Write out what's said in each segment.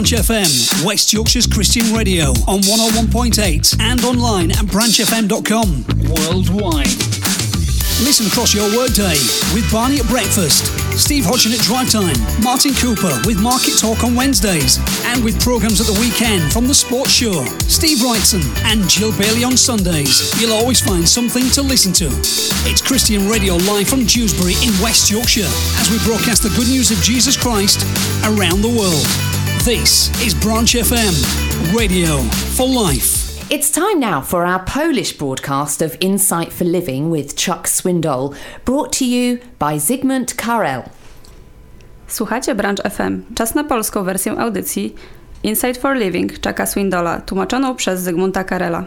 FM, West Yorkshire's Christian radio on 101.8 and online at branchfm.com. Worldwide. Listen across your workday with Barney at breakfast, Steve Hodgson at drive time, Martin Cooper with Market Talk on Wednesdays, and with programmes at the weekend from The Sports Show, Steve Wrightson and Jill Bailey on Sundays. You'll always find something to listen to. It's Christian Radio live from Dewsbury in West Yorkshire as we broadcast the good news of Jesus Christ around the world. This is Branch FM, radio for life. It's time now for our Polish broadcast of Insight for Living with Chuck Swindoll, brought to you by Zygmunt Karel. Słuchacie Branch FM. Czas na polską wersję audycji Insight for Living Chucka Swindolla, tłumaczoną przez Zygmunta Karela.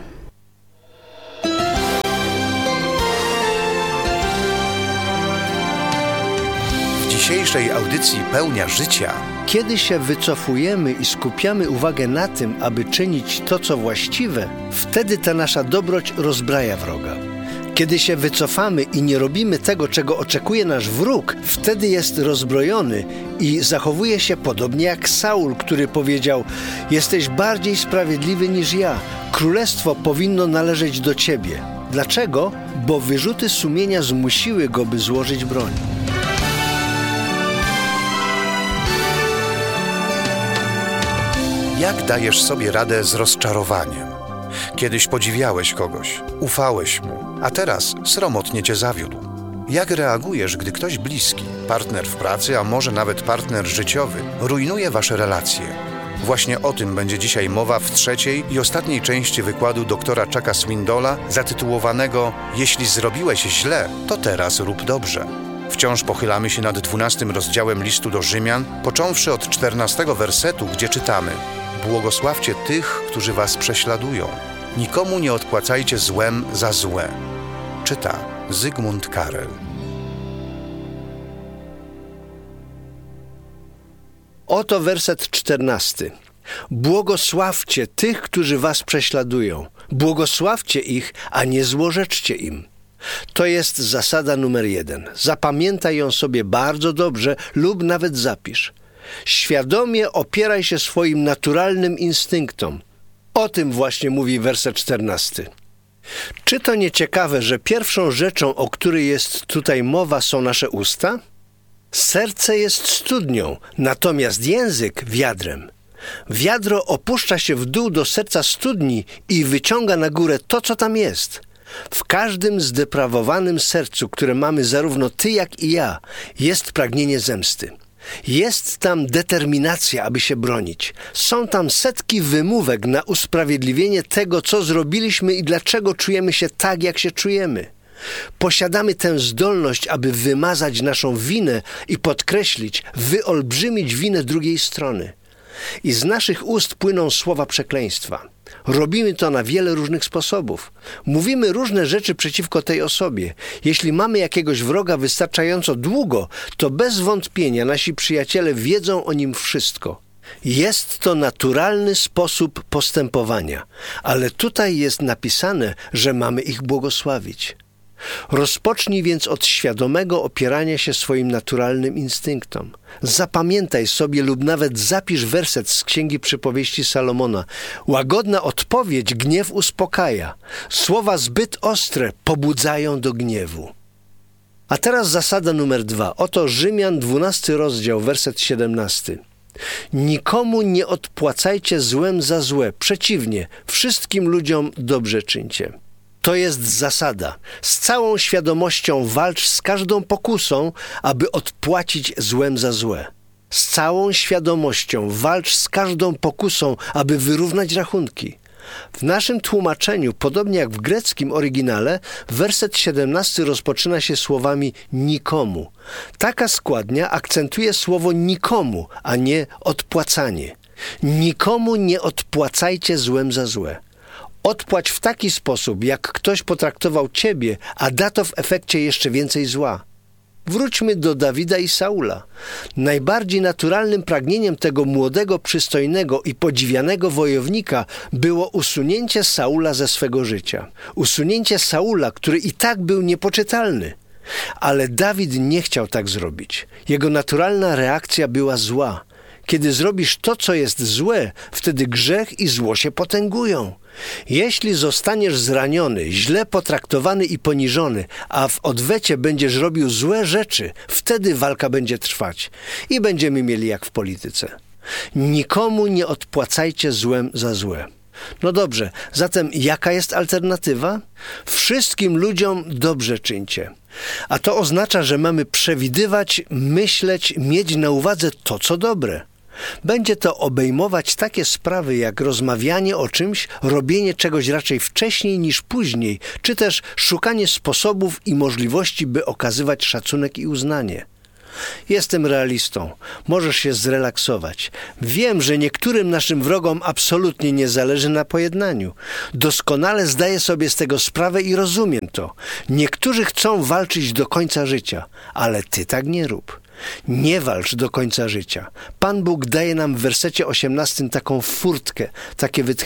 W dzisiejszej audycji Pełnia Życia. Kiedy się wycofujemy i skupiamy uwagę na tym, aby czynić to, co właściwe, wtedy ta nasza dobroć rozbraja wroga. Kiedy się wycofamy i nie robimy tego, czego oczekuje nasz wróg, wtedy jest rozbrojony i zachowuje się podobnie jak Saul, który powiedział: jesteś bardziej sprawiedliwy niż ja, królestwo powinno należeć do ciebie. Dlaczego? Bo wyrzuty sumienia zmusiły go, by złożyć broń. Jak dajesz sobie radę z rozczarowaniem? Kiedyś podziwiałeś kogoś, ufałeś mu, a teraz sromotnie cię zawiódł. Jak reagujesz, gdy ktoś bliski, partner w pracy, a może nawet partner życiowy, rujnuje wasze relacje? Właśnie o tym będzie dzisiaj mowa w trzeciej i ostatniej części wykładu doktora Chucka Swindolla zatytułowanego „Jeśli zrobiłeś źle, to teraz rób dobrze”. Wciąż pochylamy się nad 12 rozdziałem listu do Rzymian, począwszy od 14 wersetu, gdzie czytamy: Błogosławcie tych, którzy was prześladują. Nikomu nie odpłacajcie złem za złe. Czyta Zygmunt Karel. Oto werset 14. Błogosławcie tych, którzy was prześladują. Błogosławcie ich, a nie złorzeczcie im. To jest zasada numer 1. Zapamiętaj ją sobie bardzo dobrze lub nawet zapisz. Świadomie opieraj się swoim naturalnym instynktom. O tym właśnie mówi werset 14. Czy to nie ciekawe, że pierwszą rzeczą, o której jest tutaj mowa, są nasze usta? Serce jest studnią, natomiast język wiadrem. Wiadro opuszcza się w dół do serca studni i wyciąga na górę to, co tam jest. W każdym zdeprawowanym sercu, które mamy zarówno ty, jak i ja, jest pragnienie zemsty. Jest tam determinacja, aby się bronić. Są tam setki wymówek na usprawiedliwienie tego, co zrobiliśmy i dlaczego czujemy się tak, jak się czujemy. Posiadamy tę zdolność, aby wymazać naszą winę i podkreślić, wyolbrzymić winę drugiej strony. I z naszych ust płyną słowa przekleństwa. Robimy to na wiele różnych sposobów. Mówimy różne rzeczy przeciwko tej osobie. Jeśli mamy jakiegoś wroga wystarczająco długo, to bez wątpienia nasi przyjaciele wiedzą o nim wszystko. Jest to naturalny sposób postępowania, ale tutaj jest napisane, że mamy ich błogosławić. Rozpocznij więc od świadomego opierania się swoim naturalnym instynktom. Zapamiętaj sobie lub nawet zapisz werset z Księgi Przypowieści Salomona. Łagodna odpowiedź gniew uspokaja. Słowa zbyt ostre pobudzają do gniewu. A teraz zasada numer 2. Oto Rzymian 12 rozdział, werset 17. Nikomu nie odpłacajcie złem za złe. Przeciwnie, wszystkim ludziom dobrze czyńcie. To jest zasada. Z całą świadomością walcz z każdą pokusą, aby odpłacić złem za złe. Z całą świadomością walcz z każdą pokusą, aby wyrównać rachunki. W naszym tłumaczeniu, podobnie jak w greckim oryginale, werset 17 rozpoczyna się słowami nikomu. Taka składnia akcentuje słowo nikomu, a nie odpłacanie. Nikomu nie odpłacajcie złem za złe. Odpłać w taki sposób, jak ktoś potraktował ciebie, a da to w efekcie jeszcze więcej zła. Wróćmy do Dawida i Saula. Najbardziej naturalnym pragnieniem tego młodego, przystojnego i podziwianego wojownika było usunięcie Saula ze swego życia. Usunięcie Saula, który i tak był niepoczytalny. Ale Dawid nie chciał tak zrobić. Jego naturalna reakcja była zła. Kiedy zrobisz to, co jest złe, wtedy grzech i zło się potęgują. Jeśli zostaniesz zraniony, źle potraktowany i poniżony, a w odwecie będziesz robił złe rzeczy, wtedy walka będzie trwać i będziemy mieli jak w polityce. Nikomu nie odpłacajcie złem za złe. No dobrze, zatem jaka jest alternatywa? Wszystkim ludziom dobrze czyńcie. A to oznacza, że mamy przewidywać, myśleć, mieć na uwadze to, co dobre. Będzie to obejmować takie sprawy jak rozmawianie o czymś, robienie czegoś raczej wcześniej niż później, czy też szukanie sposobów i możliwości, by okazywać szacunek i uznanie. Jestem realistą. Możesz się zrelaksować. Wiem, że niektórym naszym wrogom absolutnie nie zależy na pojednaniu. Doskonale zdaję sobie z tego sprawę i rozumiem to. Niektórzy chcą walczyć do końca życia, ale ty tak nie rób. Nie walcz do końca życia. Pan Bóg daje nam w wersecie 18 taką furtkę, takie wytchnienie.